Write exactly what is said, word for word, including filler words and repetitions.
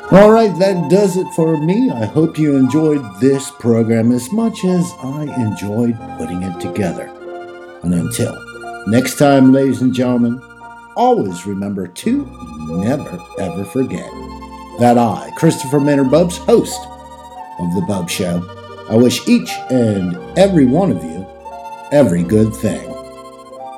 All right, that does it for me. I hope you enjoyed this program as much as I enjoyed putting it together. And until next time, ladies and gentlemen, always remember to never ever forget that I, Christopher Minner Bubbs, host of The Bub Show, I wish each and every one of you every good thing.